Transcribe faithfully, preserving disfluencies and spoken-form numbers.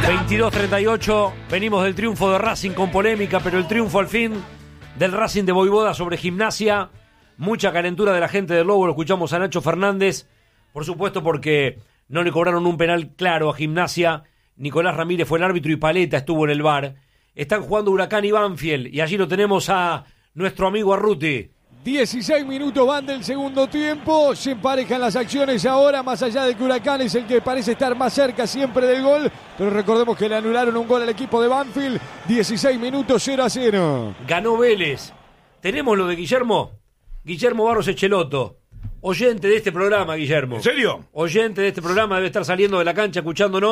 veintidós treinta y ocho, venimos del triunfo de Racing con polémica, pero el triunfo al fin del Racing de Voivoda sobre Gimnasia. Mucha calentura de la gente del Lobo, lo escuchamos a Nacho Fernández, por supuesto porque no le cobraron un penal claro a Gimnasia. Nicolás Ramírez fue el árbitro y Paleta estuvo en el V A R. Están jugando Huracán y Banfield y allí lo tenemos a nuestro amigo Arruti. dieciséis minutos van del segundo tiempo, se emparejan las acciones ahora, más allá de que Huracán es el que parece estar más cerca siempre del gol, pero recordemos que le anularon un gol al equipo de Banfield. Dieciséis minutos, cero a cero. Ganó Vélez. Tenemos lo de Guillermo, Guillermo Barros Echeloto, oyente de este programa, Guillermo. ¿En serio? Oyente de este programa, debe estar saliendo de la cancha escuchándonos.